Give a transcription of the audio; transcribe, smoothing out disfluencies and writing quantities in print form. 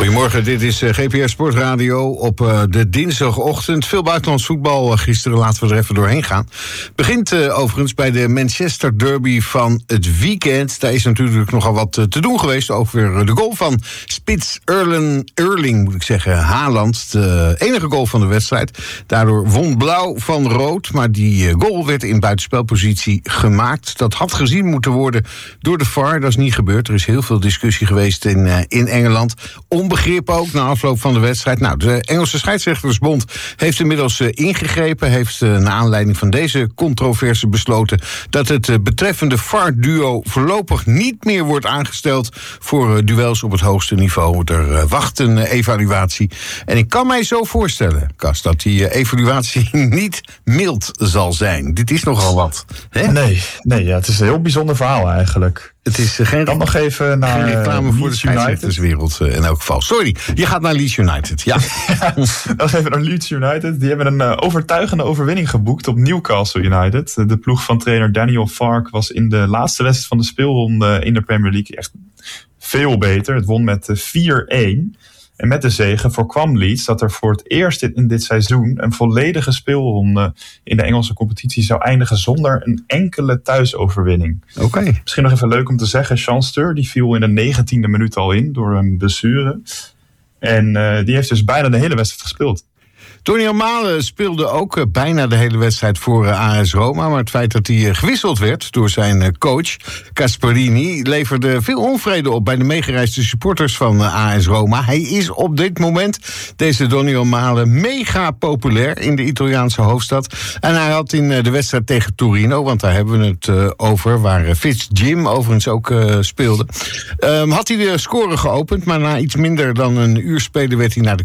Goedemorgen, dit is GPS Sportradio op de dinsdagochtend. Veel buitenlands voetbal gisteren, laten we er even doorheen gaan. Begint overigens bij de Manchester Derby van het weekend. Daar is natuurlijk nogal wat te doen geweest over de goal van spits Erling, moet ik zeggen, Haaland. De enige goal van de wedstrijd. Daardoor won Blauw van rood, maar die goal werd in buitenspelpositie gemaakt. Dat had gezien moeten worden door de VAR, dat is niet gebeurd. Er is heel veel discussie geweest in Engeland. Onbegrip ook na afloop van de wedstrijd. Nou, de Engelse scheidsrechtersbond heeft inmiddels ingegrepen. Heeft naar aanleiding van deze controverse besloten dat het betreffende VAR-duo voorlopig niet meer wordt aangesteld voor duels op het hoogste niveau. Er wacht een evaluatie. En ik kan mij zo voorstellen, Cas, dat die evaluatie niet mild zal zijn. Dit is nogal wat. Hè? Nee, het is een heel bijzonder verhaal eigenlijk. Het is geen reclame voor de scheidsrechterswereld in elk geval. Sorry, je gaat naar Leeds United. Ja. Dan even naar Leeds United. Die hebben een overtuigende overwinning geboekt op Newcastle United. De ploeg van trainer Daniel Farke was in de laatste wedstrijd van de speelronde in de Premier League echt veel beter. Het won met 4-1. En met de zege voorkwam Leeds dat er voor het eerst in dit seizoen een volledige speelronde in de Engelse competitie zou eindigen zonder een enkele thuisoverwinning. Okay. Misschien nog even leuk om te zeggen, Chancellor, die viel in de 19e minuut al in door een blessure. En die heeft dus bijna de hele wedstrijd gespeeld. Tonio Malen speelde ook bijna de hele wedstrijd voor AS Roma. Maar het feit dat hij gewisseld werd door zijn coach, Gasperini, leverde veel onvrede op bij de meegereisde supporters van AS Roma. Hij is op dit moment, deze Tonio Malen, mega populair in de Italiaanse hoofdstad. En hij had in de wedstrijd tegen Torino, want daar hebben we het over, waar Fitz Jim overigens ook speelde, had hij de score geopend. Maar na iets minder dan een uur spelen werd hij naar de